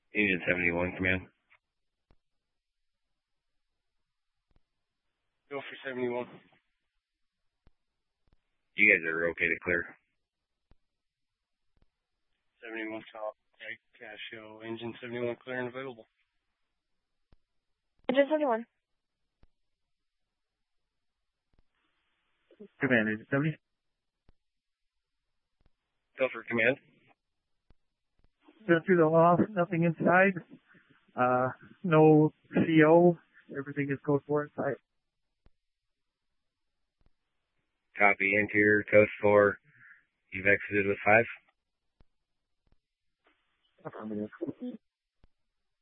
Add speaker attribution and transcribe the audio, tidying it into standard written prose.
Speaker 1: Engine 71, command.
Speaker 2: Go for 71.
Speaker 1: You guys are okay to clear.
Speaker 2: 71 top. Okay, Casio. Engine 71 clear and available.
Speaker 3: Engine 71.
Speaker 4: Command, Engine 70.
Speaker 1: Go for command.
Speaker 4: Been through the loft, nothing inside. No CO. Everything is code 4 inside.
Speaker 1: Copy, interior, coast 4. You've exited with 5.
Speaker 4: Affirmative.